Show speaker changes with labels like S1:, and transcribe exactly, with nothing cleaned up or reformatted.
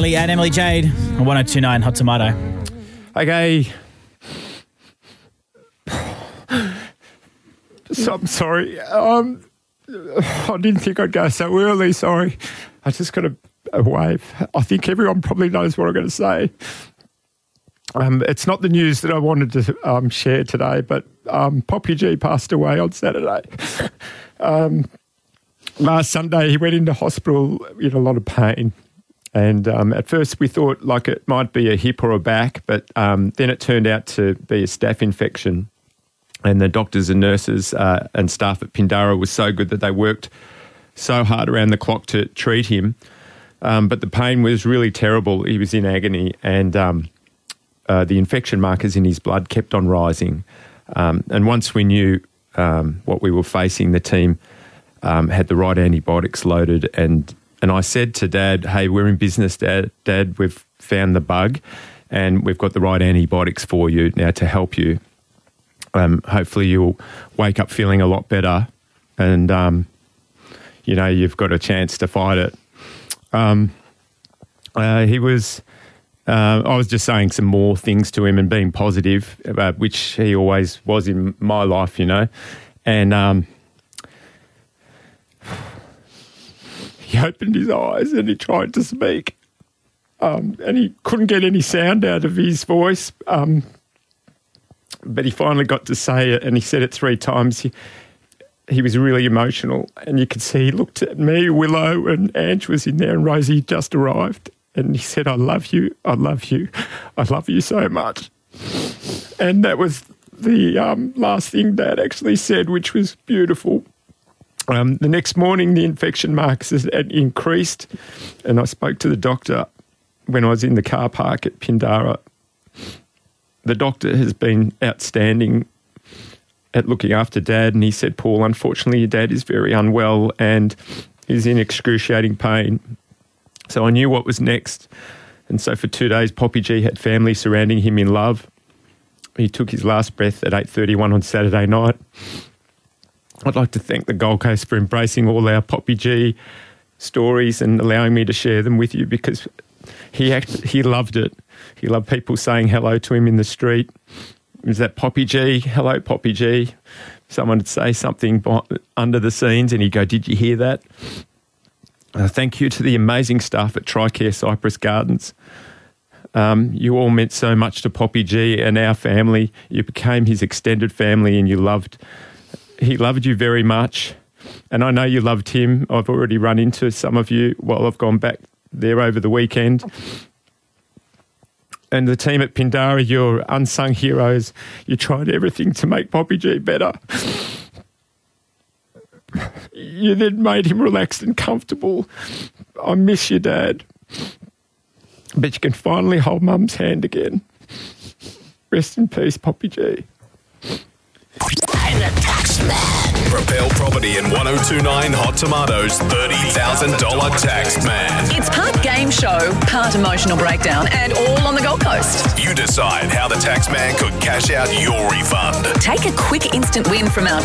S1: Bailey and Emily Jade on one oh two point nine Hot Tomato.
S2: Okay. So, I'm sorry. Um, I didn't think I'd go so early, sorry. I just got a, a wave. I think everyone probably knows what I'm going to say. Um, it's not the news that I wanted to um, share today, but um, Poppy G passed away on Saturday. um, last Sunday, he went into hospital in a lot of pain. And um, at first we thought like it might be a hip or a back, but um, then it turned out to be a staph infection. And the doctors and nurses uh, and staff at Pindara was so good that they worked so hard around the clock to treat him. Um, but the pain was really terrible. He was in agony, and um, uh, the infection markers in his blood kept on rising. Um, and once we knew um, what we were facing, the team um, had the right antibiotics loaded. And, and I said to Dad, hey, we're in business, Dad. Dad, we've found the bug and we've got the right antibiotics for you now to help you. Um, hopefully you'll wake up feeling a lot better and, um, you know, you've got a chance to fight it. Um, uh, he was, uh, I was just saying some more things to him and being positive, uh, which he always was in my life, you know. And um, he opened his eyes and he tried to speak. Um, and he couldn't get any sound out of his voice. Um But he finally got to say it, and he said it three times. He, he was really emotional, and you could see he looked at me, Willow, and Ange was in there, and Rosie just arrived. And he said, I love you, I love you, I love you so much. And that was the um, last thing Dad actually said, which was beautiful. Um, the next morning, the infection markers had increased, and I spoke to the doctor when I was in the car park at Pindara. The doctor has been outstanding at looking after Dad, and he said, Paul, unfortunately, your dad is very unwell and is in excruciating pain. So I knew what was next. And so for two days, Poppy G had family surrounding him in love. He took his last breath at eight thirty-one on Saturday night. I'd like to thank the Gold Coast for embracing all our Poppy G stories and allowing me to share them with you, because he act- he loved it. He loved people saying hello to him in the street. Was that Poppy G? Hello, Poppy G. Someone would say something under the scenes and he'd go, did you hear that? Uh, thank you to the amazing staff at TRICARE Cypress Gardens. Um, you all meant so much to Poppy G and our family. You became his extended family, and you loved, he loved you very much. And I know you loved him. I've already run into some of you while I've gone back there over the weekend. And the team at Pindara, you're unsung heroes. You tried everything to make Poppy G better. You then made him relaxed and comfortable. I miss you, Dad. But you can finally hold Mum's hand again. Rest in peace, Poppy G.
S3: I'm the tax man.
S4: Propel Property and one oh two point nine Hot Tomatoes thirty thousand dollars tax man.
S5: It's part game show, part emotional breakdown, and all on the Gold Coast.
S4: You decide how the tax man could cash out your refund.
S5: Take a quick instant win from our